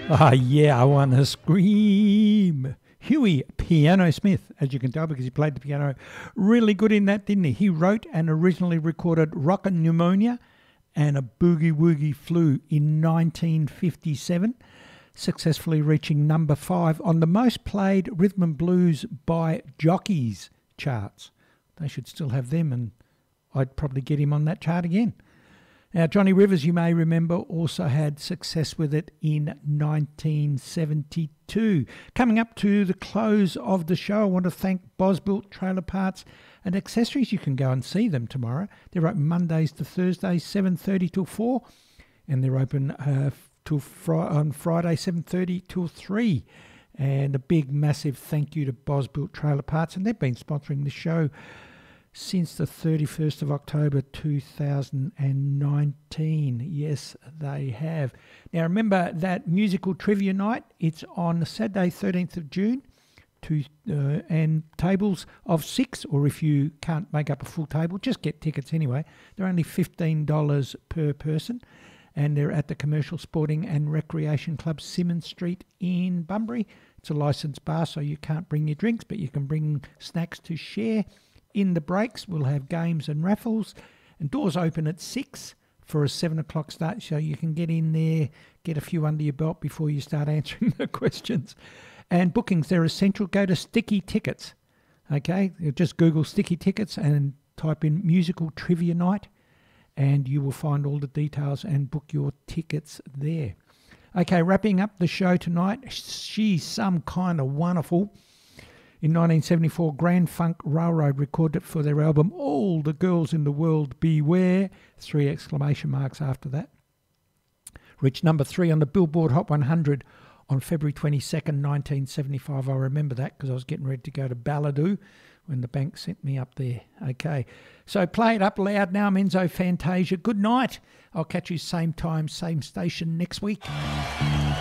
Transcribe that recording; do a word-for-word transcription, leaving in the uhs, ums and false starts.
Ah, yeah, I want to scream. Huey Piano Smith, as you can tell, because he played the piano really good in that, didn't he? He wrote and originally recorded Rockin' Pneumonia and a Boogie Woogie Flu in nineteen fifty-seven, successfully reaching number five on the most played rhythm and blues by jockeys charts. They should still have them, and I'd probably get him on that chart again. Now, Johnny Rivers, you may remember, also had success with it in nineteen seventy-two. Coming up to the close of the show, I want to thank Bosbuilt Trailer Parts and Accessories. You can go and see them tomorrow. They're open Mondays to Thursdays, seven thirty till four, and they're open uh, till fr- on Friday, seven thirty till three. And a big, massive thank you to Bosbuilt Trailer Parts, and they've been sponsoring the show since the thirty-first of October two thousand nineteen. Yes, they have. Now, remember that musical trivia night. It's on Saturday, thirteenth of June, to, uh, and tables of six, or if you can't make up a full table, just get tickets anyway. They're only fifteen dollars per person, and they're at the Commercial Sporting and Recreation Club, Simmons Street in Bunbury. It's a licensed bar, so you can't bring your drinks, but you can bring snacks to share. In the breaks, we'll have games and raffles, and doors open at six for a seven o'clock start, so you can get in there, get a few under your belt before you start answering the questions. And bookings, they're essential. Go to Sticky Tickets, okay? Just Google Sticky Tickets and type in Musical Trivia Night, and you will find all the details and book your tickets there. Okay, wrapping up the show tonight, She's Some Kind of Wonderful. In nineteen seventy-four, Grand Funk Railroad recorded it for their album All the Girls in the World Beware, three exclamation marks after that. Reached number three on the Billboard Hot one hundred on February twenty-second, nineteen seventy-five. I remember that because I was getting ready to go to Balladoo when the bank sent me up there. Okay, so play it up loud now, Menzo Fantasia. Good night. I'll catch you same time, same station next week.